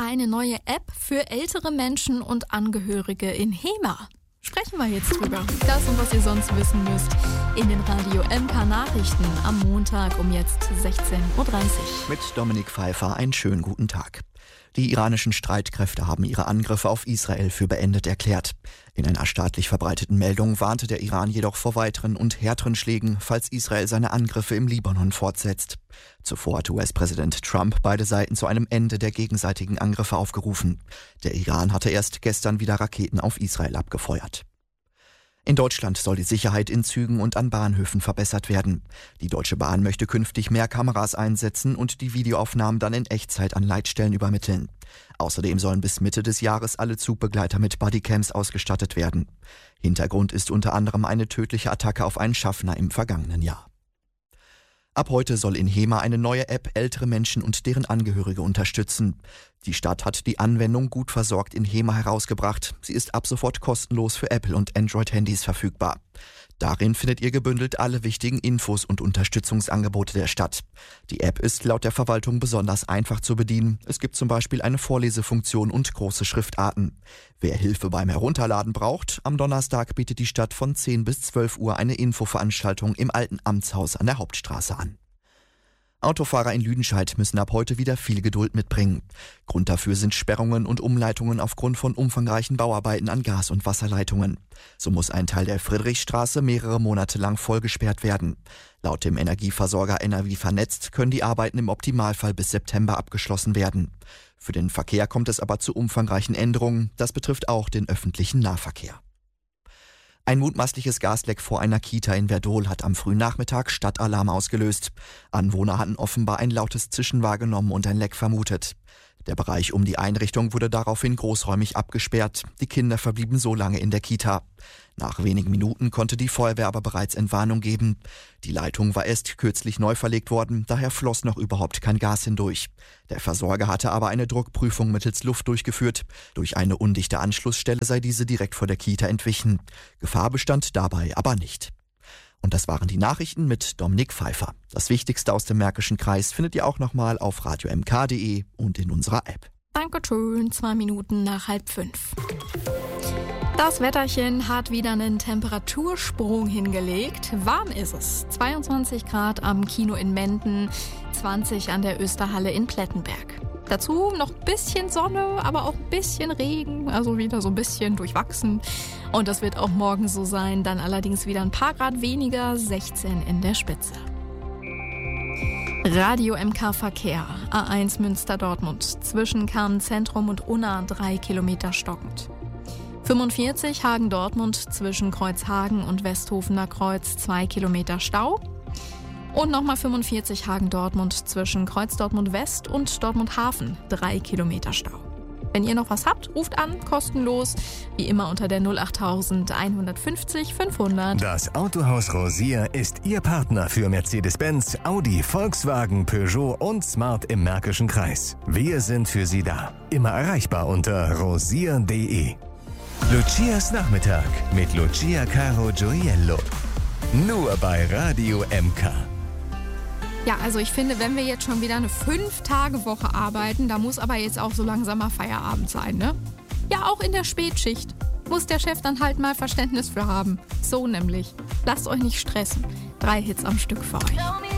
eine neue App für ältere Menschen und Angehörige in Hema. Sprechen wir jetzt drüber. Das und was ihr sonst wissen müsst in den Radio MK Nachrichten am Montag um jetzt 16.30 Uhr. Mit Dominik Pfeiffer einen schönen guten Tag. Die iranischen Streitkräfte haben ihre Angriffe auf Israel für beendet erklärt. In einer staatlich verbreiteten Meldung warnte der Iran jedoch vor weiteren und härteren Schlägen, falls Israel seine Angriffe im Libanon fortsetzt. Zuvor hat US-Präsident Trump beide Seiten zu einem Ende der gegenseitigen Angriffe aufgerufen. Der Iran hatte erst gestern wieder Raketen auf Israel abgefeuert. In Deutschland soll die Sicherheit in Zügen und an Bahnhöfen verbessert werden. Die Deutsche Bahn möchte künftig mehr Kameras einsetzen und die Videoaufnahmen dann in Echtzeit an Leitstellen übermitteln. Außerdem sollen bis Mitte des Jahres alle Zugbegleiter mit Bodycams ausgestattet werden. Hintergrund ist unter anderem eine tödliche Attacke auf einen Schaffner im vergangenen Jahr. Ab heute soll in Hema eine neue App ältere Menschen und deren Angehörige unterstützen. Die Stadt hat die Anwendung Gut versorgt in Hema herausgebracht. Sie ist ab sofort kostenlos für Apple- und Android-Handys verfügbar. Darin findet ihr gebündelt alle wichtigen Infos und Unterstützungsangebote der Stadt. Die App ist laut der Verwaltung besonders einfach zu bedienen. Es gibt zum Beispiel eine Vorlesefunktion und große Schriftarten. Wer Hilfe beim Herunterladen braucht, am Donnerstag bietet die Stadt von 10 bis 12 Uhr eine Infoveranstaltung im alten Amtshaus an der Hauptstraße an. Autofahrer in Lüdenscheid müssen ab heute wieder viel Geduld mitbringen. Grund dafür sind Sperrungen und Umleitungen aufgrund von umfangreichen Bauarbeiten an Gas- und Wasserleitungen. So muss ein Teil der Friedrichstraße mehrere Monate lang voll gesperrt werden. Laut dem Energieversorger NRW Vernetzt können die Arbeiten im Optimalfall bis September abgeschlossen werden. Für den Verkehr kommt es aber zu umfangreichen Änderungen. Das betrifft auch den öffentlichen Nahverkehr. Ein mutmaßliches Gasleck vor einer Kita in Werdohl hat am frühen Nachmittag Stadtalarm ausgelöst. Anwohner hatten offenbar ein lautes Zischen wahrgenommen und ein Leck vermutet. Der Bereich um die Einrichtung wurde daraufhin großräumig abgesperrt. Die Kinder verblieben so lange in der Kita. Nach wenigen Minuten konnte die Feuerwehr aber bereits Entwarnung geben. Die Leitung war erst kürzlich neu verlegt worden, daher floss noch überhaupt kein Gas hindurch. Der Versorger hatte aber eine Druckprüfung mittels Luft durchgeführt. Durch eine undichte Anschlussstelle sei diese direkt vor der Kita entwichen. Gefahr bestand dabei aber nicht. Und das waren die Nachrichten mit Dominik Pfeiffer. Das Wichtigste aus dem Märkischen Kreis findet ihr auch nochmal auf radiomk.de und in unserer App. Dankeschön, 2 Minuten nach 4:30. Das Wetterchen hat wieder einen Temperatursprung hingelegt. Warm ist es. 22 Grad am Kino in Menden, 20 an der Österhalle in Plettenberg. Dazu noch ein bisschen Sonne, aber auch ein bisschen Regen, also wieder so ein bisschen durchwachsen. Und das wird auch morgen so sein, dann allerdings wieder ein paar Grad weniger, 16 in der Spitze. Radio MK Verkehr, A1 Münster-Dortmund, zwischen Kärnten-Zentrum und Unna 3 Kilometer stockend. 45 Hagen-Dortmund, zwischen Kreuzhagen und Westhofener Kreuz 2 Kilometer Stau. Und nochmal 45 Hagen-Dortmund zwischen Kreuz Dortmund West und Dortmund Hafen 3 Kilometer Stau. Wenn ihr noch was habt, ruft an, kostenlos, wie immer unter der 08000 150 500. Das Autohaus Rosier ist Ihr Partner für Mercedes-Benz, Audi, Volkswagen, Peugeot und Smart im Märkischen Kreis. Wir sind für Sie da. Immer erreichbar unter rosier.de. Lucias Nachmittag mit Lucia Caro Gioiello. Nur bei Radio MK. Ja, also ich finde, wenn wir jetzt schon wieder eine 5-Tage-Woche arbeiten, da muss aber jetzt auch so langsam mal Feierabend sein, ne? Ja, auch in der Spätschicht muss der Chef dann halt mal Verständnis für haben. So nämlich. Lasst euch nicht stressen. 3 Hits am Stück für euch.